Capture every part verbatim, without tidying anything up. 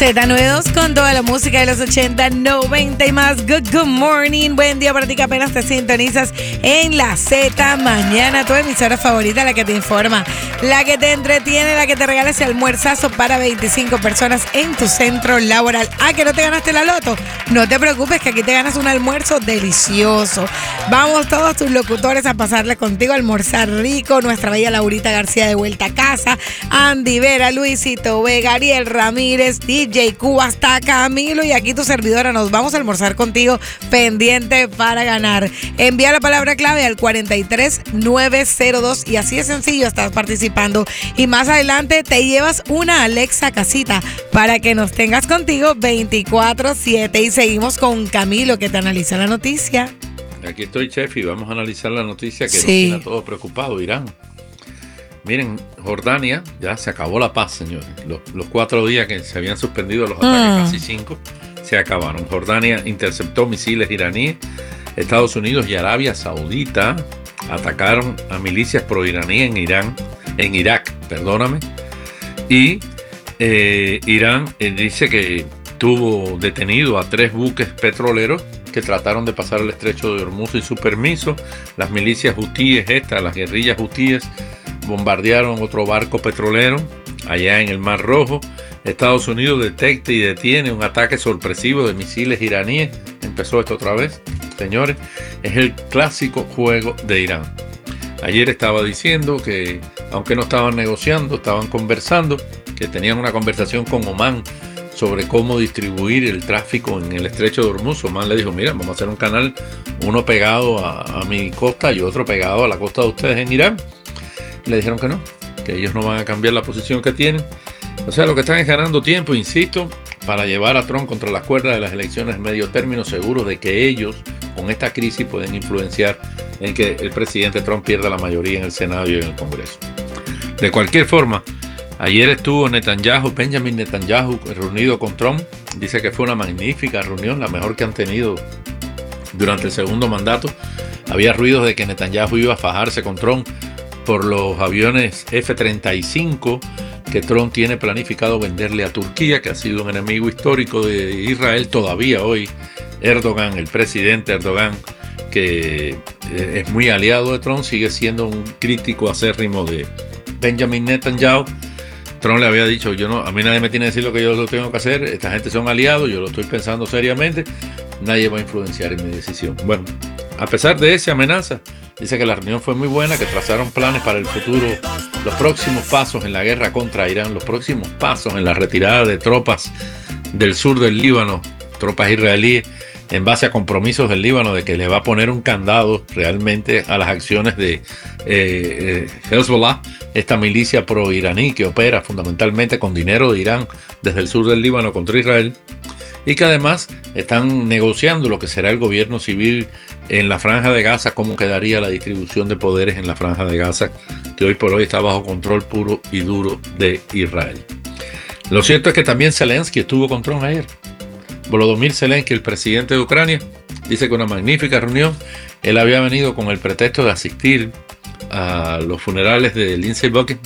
Z noventa y dos con toda la música de los ochenta, noventa y más. Good, good morning. Buen día para ti que apenas te sintonizas en la Z Mañana, tu emisora favorita, la que te informa, la que te entretiene, la que te regala ese almuerzazo para veinticinco personas en tu centro laboral. Ah, que no te ganaste la loto. No te preocupes, que aquí te ganas un almuerzo delicioso. Vamos todos tus locutores a pasarle contigo a almorzar rico. Nuestra bella Laurita García de vuelta a casa. Andy Vera, Luisito Vega, Ariel Ramírez, D J Cuba, hasta Camilo y aquí tu servidora. Nos vamos a almorzar contigo, pendiente para ganar. Envía la palabra clave al cuarenta y tres nueve cero dos y así de sencillo estás participando. Y más adelante te llevas una Alexa casita para que nos tengas contigo veinticuatro siete. Y seguimos con Camilo, que te analiza la noticia. Aquí estoy, chef, y vamos a analizar la noticia que sí. Nos tiene a todos preocupados, Irán. Miren, Jordania, ya se acabó la paz, señores. Los, los cuatro días que se habían suspendido los ataques, mm. casi cinco, se acabaron. Jordania interceptó misiles iraníes. Estados Unidos y Arabia Saudita atacaron a milicias proiraníes en Irán, en Irak, perdóname. Y eh, Irán eh, dice que tuvo detenido a tres buques petroleros que trataron de pasar el estrecho de Hormuz sin su permiso. Las milicias hutíes estas, las guerrillas hutíes, bombardearon otro barco petrolero allá en el Mar Rojo. Estados Unidos detecta y detiene un ataque sorpresivo de misiles iraníes. Empezó esto otra vez, señores. Es el clásico juego de Irán. Ayer estaba diciendo que, aunque no estaban negociando, estaban conversando, que tenían una conversación con Omán sobre cómo distribuir el tráfico en el estrecho de Hormuz. Omán le dijo, mira, vamos a hacer un canal, uno pegado a, a mi costa y otro pegado a la costa de ustedes en Irán. Le dijeron que no, que ellos no van a cambiar la posición que tienen. O sea, lo que están es ganando tiempo, insisto, para llevar a Trump contra las cuerdas de las elecciones de medio término, seguros de que ellos, con esta crisis, pueden influenciar en que el presidente Trump pierda la mayoría en el Senado y en el Congreso. De cualquier forma, ayer estuvo Netanyahu, Benjamin Netanyahu, reunido con Trump. Dice que fue una magnífica reunión, la mejor que han tenido durante el segundo mandato. Había ruidos de que Netanyahu iba a fajarse con Trump por los aviones F treinta y cinco que Trump tiene planificado venderle a Turquía, que ha sido un enemigo histórico de Israel. Todavía hoy Erdogan, el presidente Erdogan, que es muy aliado de Trump, sigue siendo un crítico acérrimo de Benjamin Netanyahu. Trump le había dicho, yo no, a mí nadie me tiene que decir lo que yo lo tengo que hacer, esta gente son aliados, yo lo estoy pensando seriamente, nadie va a influenciar en mi decisión. Bueno, a pesar de esa amenaza, dice que la reunión fue muy buena, que trazaron planes para el futuro, los próximos pasos en la guerra contra Irán, los próximos pasos en la retirada de tropas del sur del Líbano, tropas israelíes, en base a compromisos del Líbano de que le va a poner un candado realmente a las acciones de eh, eh, Hezbollah, esta milicia pro-iraní que opera fundamentalmente con dinero de Irán desde el sur del Líbano contra Israel, y que además están negociando lo que será el gobierno civil en la Franja de Gaza, cómo quedaría la distribución de poderes en la Franja de Gaza, que hoy por hoy está bajo control puro y duro de Israel. Lo cierto es que también Zelensky estuvo con Trump ayer. Volodymyr Zelensky, el presidente de Ucrania, dice que una magnífica reunión. Él había venido con el pretexto de asistir a los funerales de Lindsey Buckingham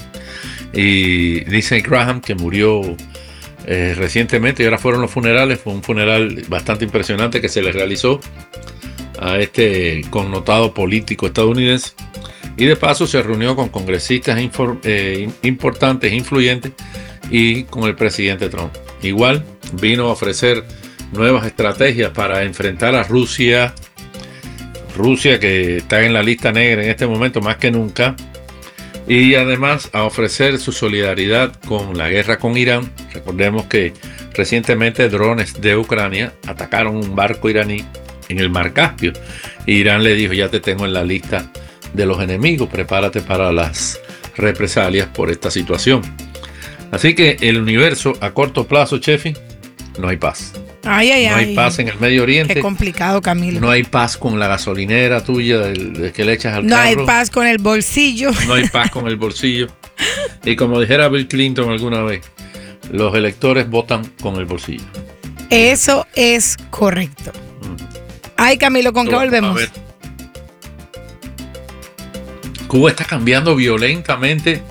y Lindsey Graham, que murió eh, recientemente, y ahora fueron los funerales. Fue un funeral bastante impresionante que se le realizó a este connotado político estadounidense, y de paso se reunió con congresistas infor, eh, importantes, influyentes, y con el presidente Trump. Igual vino a ofrecer nuevas estrategias para enfrentar a Rusia, Rusia que está en la lista negra en este momento más que nunca, y además a ofrecer su solidaridad con la guerra con Irán. Recordemos que recientemente drones de Ucrania atacaron un barco iraní en el Mar Caspio. Irán le dijo, ya te tengo en la lista de los enemigos, prepárate para las represalias por esta situación. Así que el universo a corto plazo, Chefi, no hay paz. Ay, ay, no hay ay. paz en el Medio Oriente. Qué complicado, Camilo. No hay paz con la gasolinera tuya del, del que le echas al no carro. No hay paz con el bolsillo. No hay paz con el bolsillo. Y como dijera Bill Clinton alguna vez, los electores votan con el bolsillo. Eso es correcto. Ay, Camilo, ¿con qué volvemos? Cuba está cambiando violentamente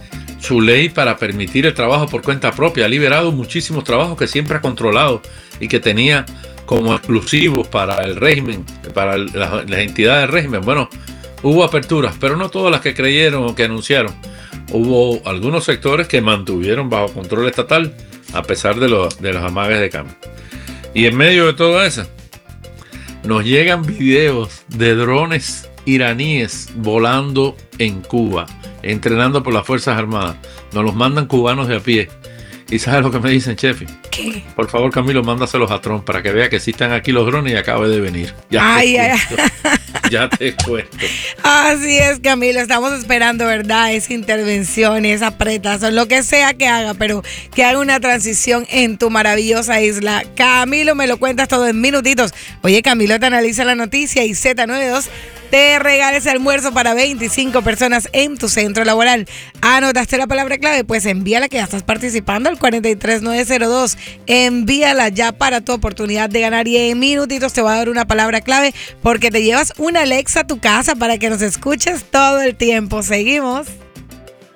su ley para permitir el trabajo por cuenta propia. Ha liberado muchísimos trabajos que siempre ha controlado y que tenía como exclusivos para el régimen, para las, las entidades del régimen. Bueno, hubo aperturas, pero no todas las que creyeron o que anunciaron. Hubo algunos sectores que mantuvieron bajo control estatal a pesar de, lo, de los amagues de cambio. Y en medio de todo eso, nos llegan videos de drones iraníes volando en Cuba, entrenando por las Fuerzas Armadas. Nos los mandan cubanos de a pie. ¿Y sabes lo que me dicen, Chefi? ¿Qué? Por favor, Camilo, mándaselos a Trump para que vea que sí están aquí los drones y acabe de venir. Ya ay, te ay, cuento. Ya te cuento. Así es, Camilo. Estamos esperando, ¿verdad? Esa intervención, esa apretación, lo que sea que haga, pero que haga una transición en tu maravillosa isla. Camilo, me lo cuentas todo en minutitos. Oye, Camilo te analiza la noticia y Z noventa y dos te regala ese almuerzo para veinticinco personas en tu centro laboral. ¿Anotaste la palabra clave? Pues envíala, que ya estás participando al cuatro tres nueve cero dos. Envíala ya para tu oportunidad de ganar y en minutitos te va a dar una palabra clave porque te llevas una Alexa a tu casa para que nos escuches todo el tiempo. Seguimos.